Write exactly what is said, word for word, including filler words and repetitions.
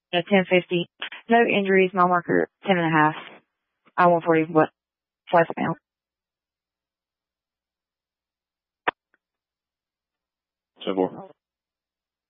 Yeah, ten fifty. No injuries, mile marker ten and a half. I one forty, what? Flight now. ten four.